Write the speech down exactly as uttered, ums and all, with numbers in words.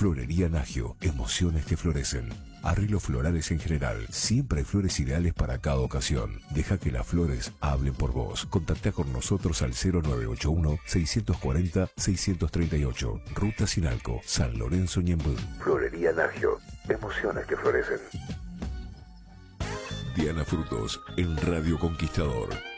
Florería Nagio, emociones que florecen. Arreglos florales en general. Siempre hay flores ideales para cada ocasión. Deja que las flores hablen por vos. Contacta con nosotros al cero nueve ocho uno, seis cuatro cero, seis tres ocho. Ruta Sinalco, San Lorenzo, Ñemby. Florería Nagio, emociones que florecen. Diana Frutos en Radio Conquistador.